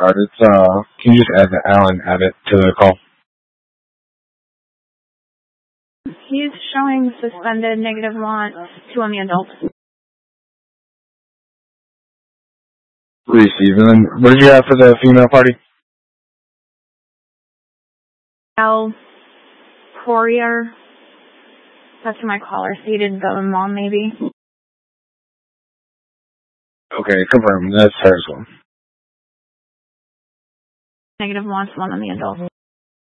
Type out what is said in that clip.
card. It's can you just add it to the call? He's showing suspended negative launch, 2 on the adult. Receive. And then what did you have for the female party? Al Courier. That's who my caller stated, the mom maybe. Okay, confirm. That's her as well. Negative launch, 1 on the adult.